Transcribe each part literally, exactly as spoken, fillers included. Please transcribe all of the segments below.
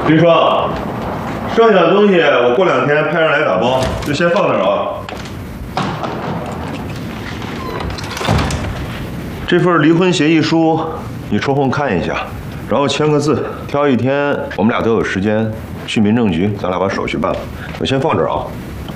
林双，剩下的东西我过两天派人来打包，就先放那儿啊。这份离婚协议书你抽空看一下，然后签个字，挑一天我们俩都有时间去民政局，咱俩把手续办了。我先放这儿啊。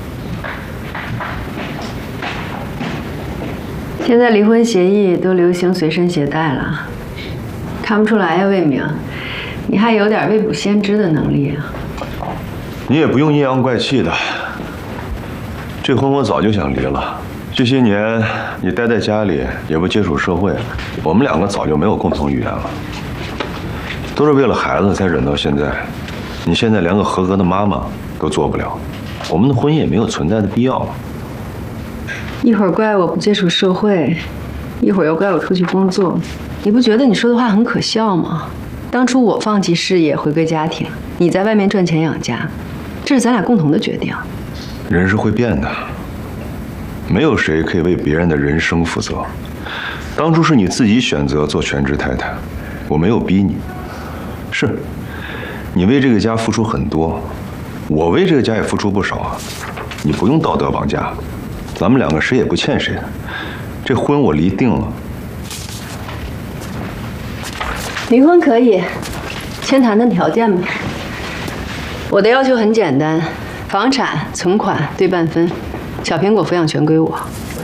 现在离婚协议都流行随身携带了，看不出来呀，魏明，你还有点未卜先知的能力啊。 你也不用阴阳怪气的，这婚我早就想离了。这些年你待在家里，也不接触社会，我们两个早就没有共同语言了。都是为了孩子才忍到现在，你现在连个合格的妈妈都做不了，我们的婚姻也没有存在的必要了。 一会儿怪我不接触社会，一会儿又怪我出去工作，你不觉得你说的话很可笑吗？当初我放弃事业回归家庭，你在外面赚钱养家，这是咱俩共同的决定。 人是会变的，没有谁可以为别人的人生负责。当初是你自己选择做全职太太，我没有逼你。是，你为这个家付出很多，我为这个家也付出不少啊。你不用道德绑架，咱们两个谁也不欠谁的。这婚我离定了。 离婚可以，签谈谈条件吧。我的要求很简单，房产、存款对半分，小苹果抚养权归我。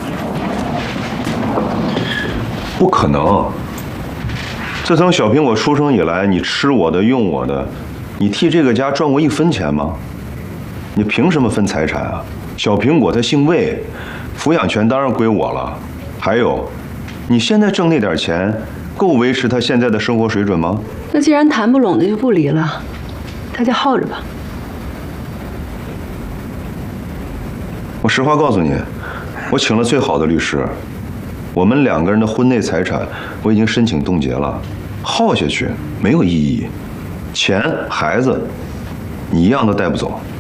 不可能！自从小苹果出生以来，你吃我的，用我的，你替这个家赚过一分钱吗？你凭什么分财产啊？小苹果他姓魏，抚养权当然归我了。还有，你现在挣那点钱，够维持他现在的生活水准吗？ 那既然谈不拢的就不离了，大家耗着吧。 我实话告诉你，我请了最好的律师，我们两个人的婚内财产我已经申请冻结了，耗下去没有意义，钱孩子你一样都带不走。